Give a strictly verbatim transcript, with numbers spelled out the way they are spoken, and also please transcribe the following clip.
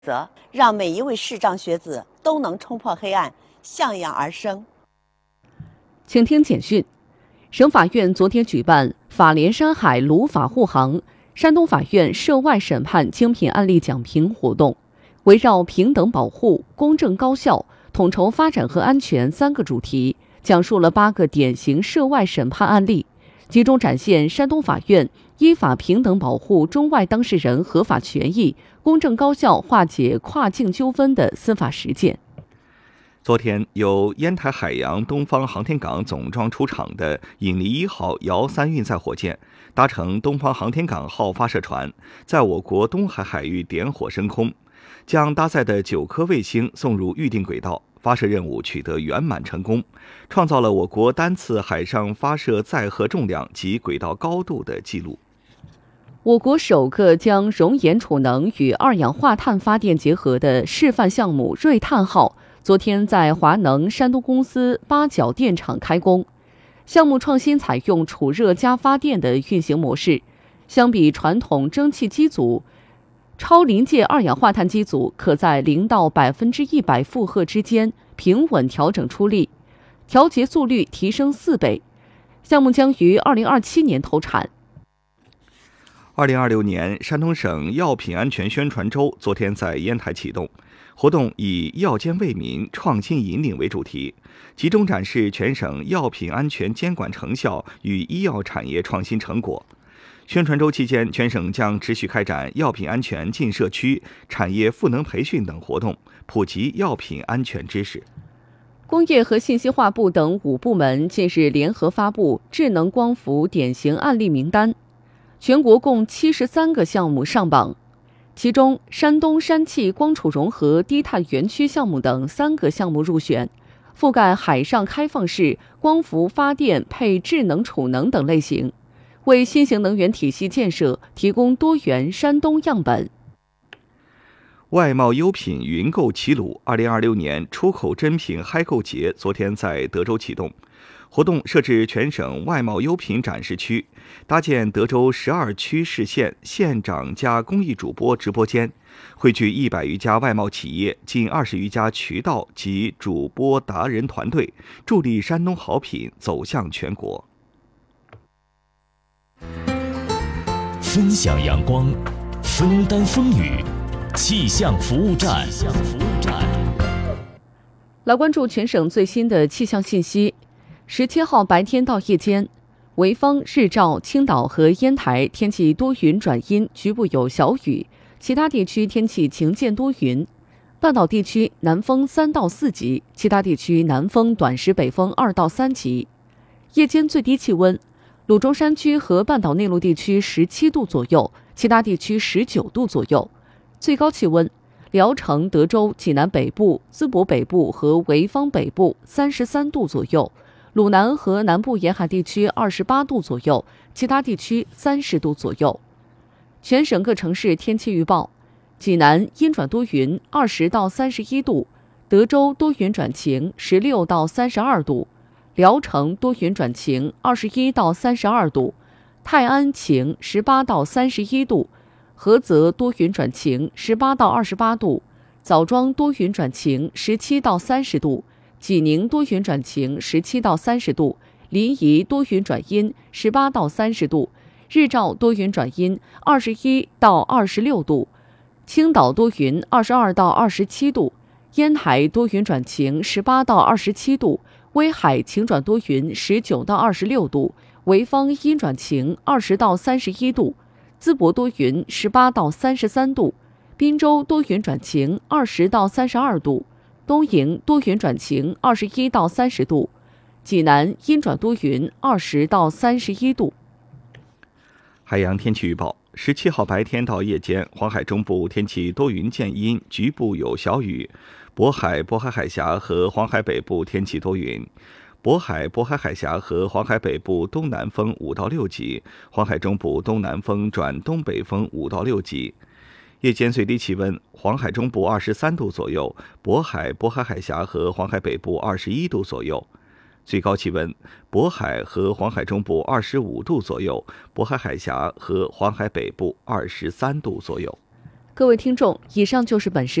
则让每一位视障学子都能冲破黑暗，向阳而生。 请听简讯。省法院昨天举办法联山海鲁法护航山东法院涉外审判精品案例讲评活动，围绕平等保护、公正高效、统筹发展和安全三个主题，讲述了八个典型涉外审判案例，集中展现山东法院依法平等保护中外当事人合法权益、公正高效化解跨境纠纷的司法实践。 昨天，由烟台海洋东方航天港总装出厂的引力一号遥三运载火箭，搭乘东方航天港号发射船，在我国东海海域点火升空，将搭载的九颗卫星送入预定轨道，发射任务取得圆满成功，创造了我国单次海上发射载荷重量及轨道高度的记录。 我国首个将熔岩储能与二氧化碳发电结合的示范项目“瑞碳号”昨天在华能山东公司八角电厂开工。项目创新采用储热加发电的运行模式，相比传统蒸汽机组，超临界二氧化碳机组可在零到百分之一百负荷之间平稳调整出力，调节速率提升四倍。项目将于二零二七年投产。 二零二六年山东省药品安全宣传周昨天在烟台启动，活动以药监为民、创新引领为主题，集中展示全省药品安全监管成效与医药产业创新成果。宣传周期间，全省将持续开展药品安全进社区、产业赋能培训等活动，普及药品安全知识。 工业和信息化部等五部门近日联合发布智能光伏典型案例名单，全国共七十三个项目上榜，其中山东山气光储融合低碳园区项目等三个项目入选，覆盖海上开放式光伏发电配智能储能等类型，为新型能源体系建设提供多元山东样本。 外贸优品云购齐鲁二零二六年出口珍品嗨购节昨天在德州启动，活动设置全省外贸优品展示区，搭建德州十二区市县县长加公益主播直播间，汇聚一百余家外贸企业、近二十余家渠道及主播达人团队，助力山东好品走向全国。 分享阳光，分担风雨，气象服务站。 来关注全省最新的气象信息。十七号白天到夜间，潍坊、日照、青岛和烟台天气多云转阴，局部有小雨，其他地区天气晴间多云。半岛地区南风三到四级，其他地区南风短时北风二到三级。夜间最低气温，鲁中山区和半岛内陆地区十七度左右，其他地区十九度左右。最高气温，聊城、德州、济南北部、淄博北部和潍坊北部三十三度左右。鲁南和南部沿海地区二十八度左右，其他地区三十度左右。全省各城市天气预报：济南阴转多云，二十到三十一度；德州多云转晴，十六到三十二度；聊城多云转晴，二十一到三十二度；泰安晴，十八到三十一度；菏泽多云转晴，十八到二十八度；枣庄多云转晴，十七到三十度。济宁多云转晴，十七到三十度；临沂多云转阴，十八到三十度；日照多云转阴，二十一到二十六度；青岛多云，二十二到二十七度；烟台多云转晴，十八到二十七度；威海晴转多云，十九到二十六度；潍坊阴转晴，二十到三十一度；淄博多云，十八到三十三度；滨州多云转晴，二十到三十二度。东营多云转晴，二十一到三十度；济南阴转多云，二十到三十一度。 海洋天气预报：十七号白天到夜间，黄海中部天气多云见阴，局部有小雨；渤海、渤海海峡和黄海北部天气多云；渤海、渤海海峡和黄海北部东南风五到六级，黄海中部东南风转东北风五到六级。夜间最低气温，黄海中部二十三度左右，渤海、渤海海峡和黄海北部二十一度左右。最高气温，渤海和黄海中部二十五度左右，渤海海峡和黄海北部二十三度左右。 各位听众，以上就是本时